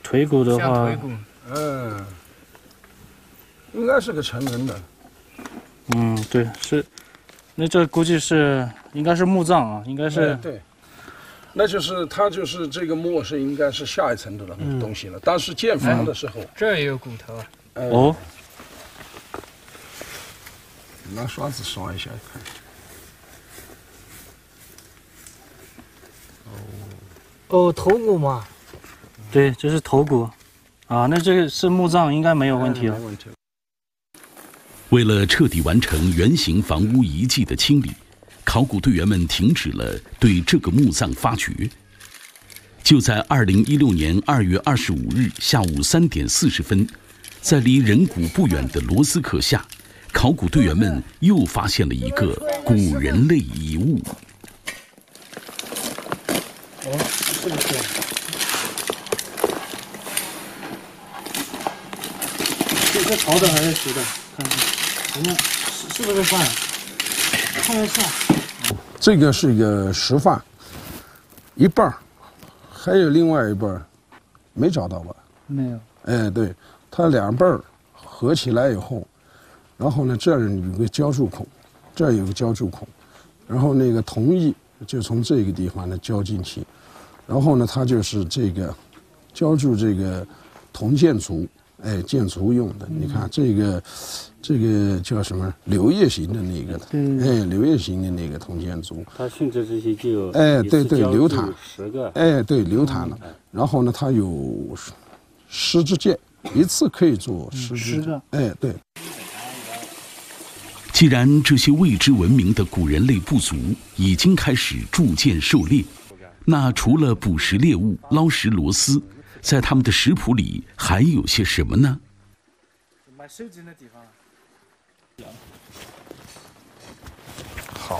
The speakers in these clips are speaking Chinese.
腿骨的话， 腿骨， 应该是个成人的。 对，是，那这估计是应该是墓葬啊，应该是、 对。那就是它就是这个墓是应该是下一层的东西了。当时建房的时候， 这也有骨头啊。 哦， 拿刷子刷一下看。 哦，头骨嘛。 对，这是头骨，啊，那这个是墓葬，应该没有问题了。 没问题。 为了彻底完成原型房屋遗迹的清理，考古队员们停止了对这个墓葬发掘。就在2016年2月25日下午3点40分，在离人骨不远的罗斯克下，考古队员们又发现了一个古人类遗物。 是不是？这陶的还是石的？看看，我们是不是饭？看一下。 这个是一个石范，一半儿，还有另外一半儿没找到吧？ 没有。 对，它两半儿合起来以后，然后呢，这儿有个浇筑孔，这儿有个浇筑孔，然后那个铜液就从这个地方呢浇进去，然后呢，它就是这个浇筑这个铜建筑，建筑用的。你看这个叫什么流叶型的那个，流叶型的那个铜建筑。 它性质这些就有， 对，流淌 10个， 对，流淌了。然后呢，它有10支箭，一次可以做10个。对。 既然这些未知文明的古人类部族已经开始逐渐狩猎，那除了捕食猎物、捞食螺丝，在他们的食谱里还有些什么呢？ 买收集的地方。 好。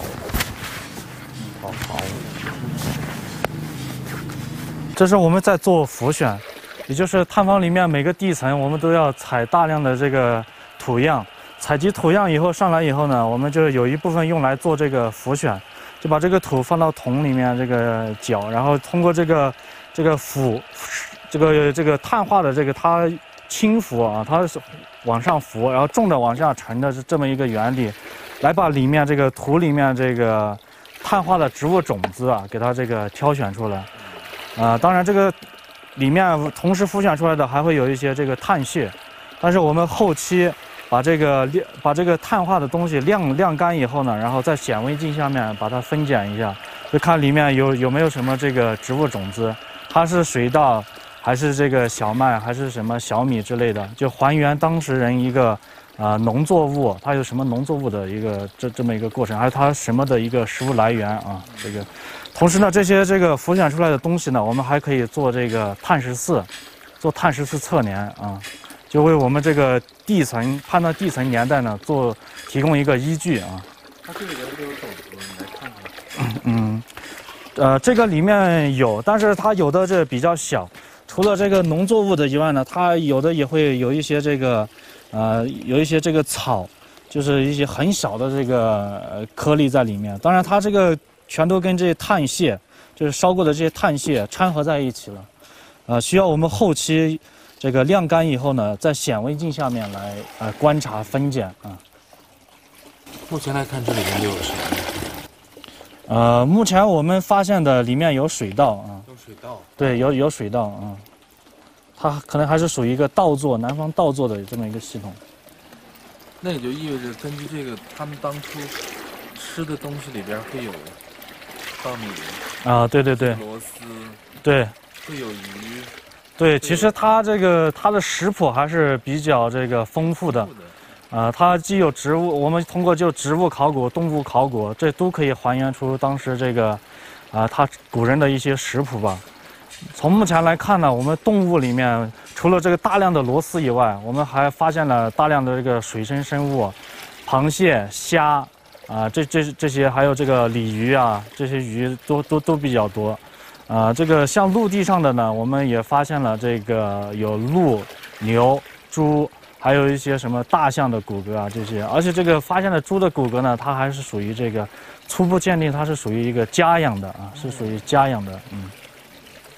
这是我们在做浮选，也就是探访里面每个地层我们都要采大量的这个土样，采集土样以后上来以后呢，我们就有一部分用来做这个浮选，就把这个土放到桶里面这个搅，然后通过这个浮，这个碳化的这个它轻浮啊，它是往上浮，然后重的往下沉的是这么一个原理，来把里面这个土里面这个碳化的植物种子啊，给它这个挑选出来。当然这个里面同时浮选出来的还会有一些这个碳屑，但是我们后期把这个碳化的东西晾干以后呢，然后在显微镜下面把它分拣一下，就看里面有没有什么这个植物种子，它是水稻还是这个小麦还是什么小米之类的，就还原当时人一个农作物，它有什么农作物的一个这么一个过程，还有它什么的一个食物来源啊，这个。同时呢，这些这个浮选出来的东西呢，我们还可以做这个碳14，做碳14测年啊，就为我们这个判断地层年代呢提供一个依据啊。 它这里边有种子，你来看看。 这个里面有，但是它有的这比较小，除了这个农作物的以外呢，它有的也会有一些这个有一些这个草，就是一些很小的这个颗粒在里面。当然，它这个全都跟这些碳屑，就是烧过的这些碳屑掺合在一起了，需要我们后期这个晾干以后呢，在显微镜下面来观察分拣啊。 目前来看，这里面都有什么？ 目前我们发现的里面有水稻啊， 有水稻。对， 有水稻啊，它可能还是属于一个稻作，南方稻作的这么一个系统。 那也就意味着，根据这个，他们当初吃的东西里边会有稻米啊，对， 螺丝， 对， 会有鱼。 对，其实它的食谱还是比较这个丰富的。它既有植物，我们通过就植物考古、动物考古，这都可以还原出当时这个，它古人的一些食谱吧。从目前来看呢，我们动物里面除了这个大量的螺丝以外，我们还发现了大量的这个水生生物，螃蟹、虾，这些还有这个鲤鱼啊，这些鱼都比较多。这个像陆地上的呢，我们也发现了这个有鹿、牛、猪。还有一些什么大象的骨骼啊，这些，而且这个发现的猪的骨骼呢，它还是属于这个初步鉴定，它是属于一个家养的啊，是属于家养的，